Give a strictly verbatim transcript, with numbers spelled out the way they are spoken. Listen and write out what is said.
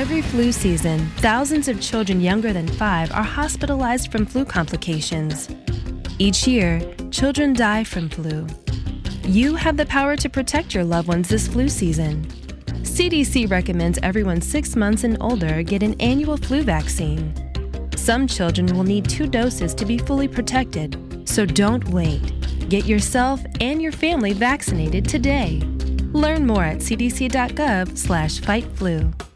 Every flu season, thousands of children younger than five are hospitalized from flu complications. Each year, children die from flu. You have the power to protect your loved ones this flu season. C D C recommends everyone six months and older get an annual flu vaccine. Some children will need two doses to be fully protected, so don't wait. Get yourself and your family vaccinated today. Learn more at c d c dot gov slash fight flu.